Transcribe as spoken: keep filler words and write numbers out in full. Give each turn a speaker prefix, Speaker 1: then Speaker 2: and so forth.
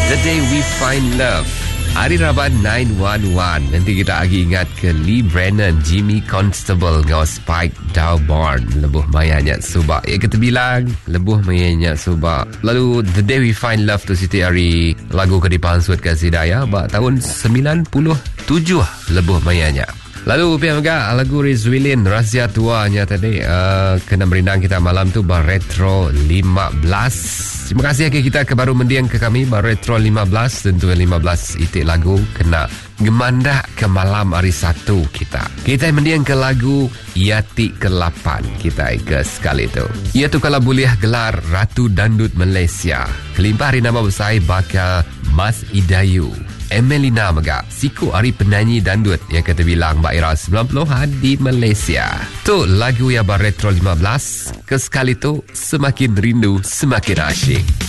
Speaker 1: The Day We Find Love. Hari Rabat sembilan satu satu. Nanti kita lagi ingat ke Lee Brennan, Jimmy Constable dengan Spike Dawbarn. Lebuh mayanya subak. Ya kita bilang lebuh mayanya subak. Lalu The Day We Find Love tu Siti hari lagu ke dipansut ke Sidaya ba tahun sembilan puluh tujuh lebuh mayanya. Lalu pihak megah lagu Rizwilin Rahsia Tuanya tadi uh, kena berindang kita malam tu bar Retro lima belas. Terima kasih ke kita ke baru mendiang ke kami bar Retro lima belas. Tentu lima belas itik lagu kena gemandak ke malam hari satu kita. Kita mendiang ke lagu Yati ke lapan kita ke sekali tu. Ia tu kalau boleh gelar Ratu Dandut Malaysia. Kelimpah hari nama besar bakal Mas Idayu. Emelina Mega, siku hari penyanyi dandut yang kata bilang Mbak Ira sembilan puluhan di Malaysia. Tu lagu yang bar Retro lima belas. Ke sekali tu semakin rindu semakin asyik.